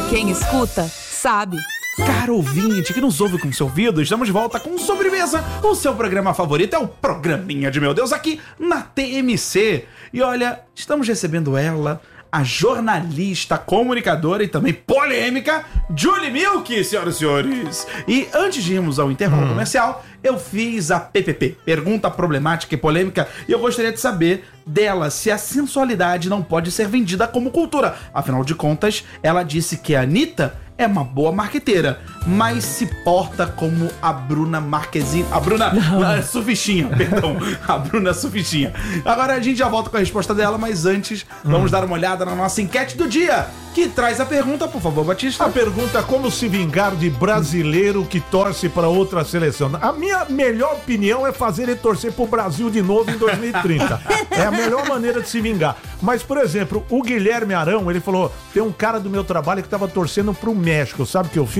Quem escuta, sabe. Caro ouvinte que nos ouve com seu ouvido, estamos de volta com Sobremesa, o seu programa favorito, é o Programinha de Meu Deus, aqui na TMC. E olha, estamos recebendo ela, a jornalista, comunicadora e também polêmica, Julie Milk, senhoras e senhores. E antes de irmos ao intervalo comercial, eu fiz a PPP, Pergunta Problemática e Polêmica, e eu gostaria de saber dela se a sensualidade não pode ser vendida como cultura. Afinal de contas, ela disse que a Anitta é uma boa marqueteira, mas se porta como a Bruna Marquezine. A Bruna Surfichinha, perdão. A Bruna Surfichinha. Agora a gente já volta com a resposta dela, mas antes vamos dar uma olhada na nossa enquete do dia, que traz a pergunta, por favor, Batista. A pergunta é como se vingar de brasileiro que torce para outra seleção. A minha melhor opinião é fazer ele torcer pro Brasil de novo em 2030. É a melhor maneira de se vingar. Mas, por exemplo, o Guilherme Arão, ele falou, tem um cara do meu trabalho que tava torcendo pro México, sabe o que eu fiz?